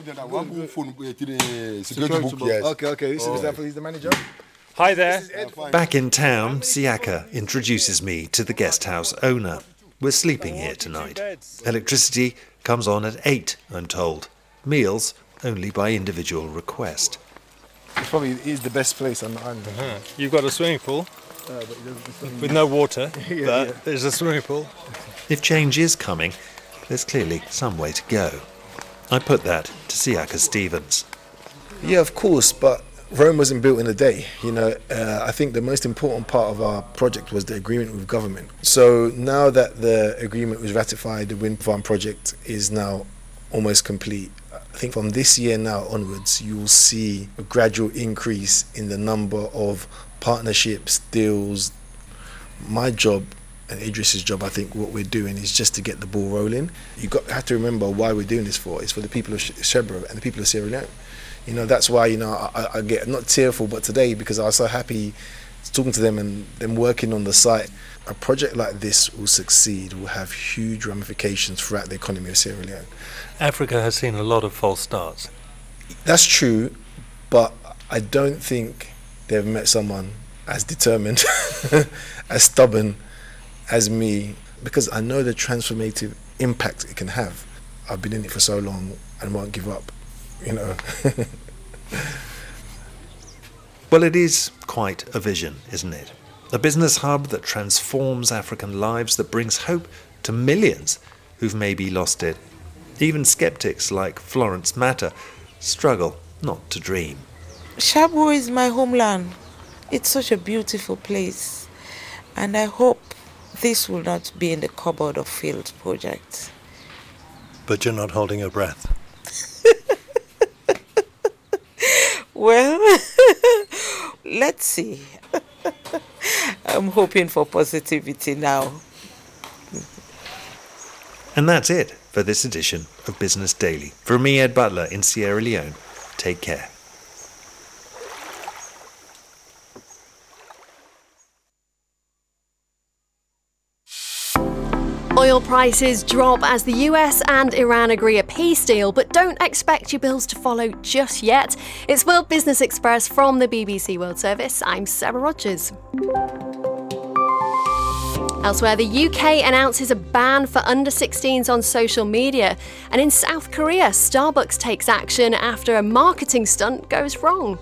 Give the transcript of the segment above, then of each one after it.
Okay. This is the manager. Hi there. Back in town, Siaka introduces me to the guest house owner. We're sleeping here tonight. Electricity comes on at 8, I'm told. Meals only by individual request. It probably is the best place on the island. You've got a swimming pool with no water, but there's a swimming pool. If change is coming, there's clearly some way to go. I put that to Siaka Stevens. Yeah, of course, but Rome wasn't built in a day. I think the most important part of our project was the agreement with government. So now that the agreement was ratified, the wind farm project is now almost complete. I think from this year now onwards, you will see a gradual increase in the number of partnerships, deals. My job and Idris's job, I think what we're doing is just to get the ball rolling. Have to remember why we're doing this for. It's for the people of Shebro and the people of Sierra Leone. That's why, I get not tearful, but today, because I was so happy talking to them and them working on the site. A project like this will succeed, will have huge ramifications throughout the economy of Sierra Leone. Africa has seen a lot of false starts. That's true, but I don't think they've met someone as determined, as stubborn as me, because I know the transformative impact it can have. I've been in it for so long and won't give up, Well, it is quite a vision, isn't it? A business hub that transforms African lives, that brings hope to millions who've maybe lost it. Even skeptics like Florence Matter struggle not to dream. Shebro is my homeland. It's such a beautiful place. And I hope this will not be in the cupboard of failed projects. But you're not holding your breath. Well, let's see. I'm hoping for positivity now. And that's it for this edition of Business Daily. From me, Ed Butler, in Sierra Leone. Take care. Oil prices drop as the US and Iran agree a peace deal, but don't expect your bills to follow just yet. It's World Business Express from the BBC World Service. I'm Sarah Rogers. Elsewhere, the UK announces a ban for under-16s on social media. And in South Korea, Starbucks takes action after a marketing stunt goes wrong.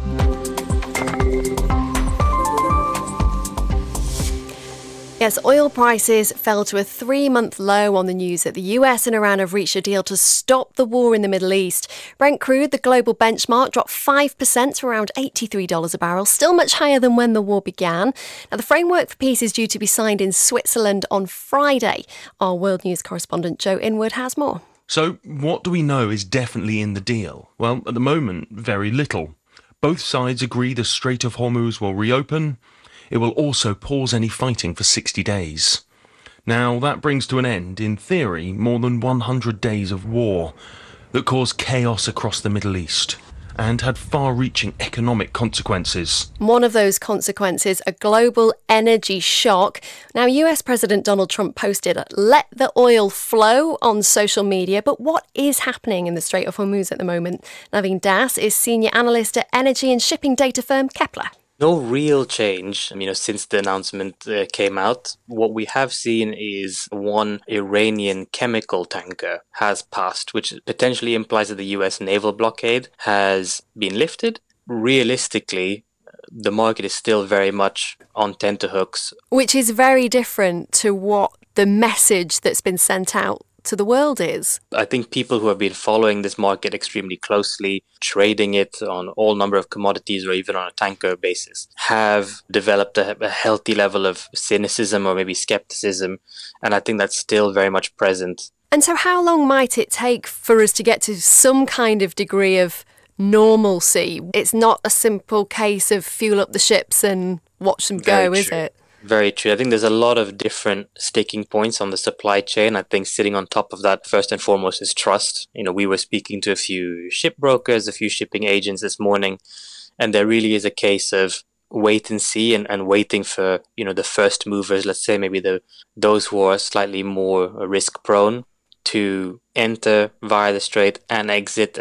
Yes, oil prices fell to a 3-month low on the news that the US and Iran have reached a deal to stop the war in the Middle East. Brent crude, the global benchmark, dropped 5% to around $83 a barrel, still much higher than when the war began. Now, the framework for peace is due to be signed in Switzerland on Friday. Our World News correspondent Joe Inwood has more. So, what do we know is definitely in the deal? Well, at the moment, very little. Both sides agree the Strait of Hormuz will reopen. It will also pause any fighting for 60 days. Now, that brings to an end, in theory, more than 100 days of war that caused chaos across the Middle East and had far-reaching economic consequences. One of those consequences, a global energy shock. Now, US President Donald Trump posted, "Let the oil flow" on social media. But what is happening in the Strait of Hormuz at the moment? Naveen Das is senior analyst at energy and shipping data firm Kepler. No real change, since the announcement came out. What we have seen is one Iranian chemical tanker has passed, which potentially implies that the US naval blockade has been lifted. Realistically, the market is still very much on tenterhooks. Which is very different to what the message that's been sent out to the world is. I think people who have been following this market extremely closely, trading it on all number of commodities or even on a tanker basis, have developed a healthy level of cynicism or maybe skepticism. And I think that's still very much present. And so how long might it take for us to get to some kind of degree of normalcy? It's not a simple case of fuel up the ships and watch them go, is it? Very true. I think there's a lot of different sticking points on the supply chain. I think sitting on top of that, first and foremost, is trust. We were speaking to a few shipbrokers, a few shipping agents this morning, and there really is a case of wait and see and waiting for, the first movers, let's say maybe those who are slightly more risk prone, to enter via the strait and exit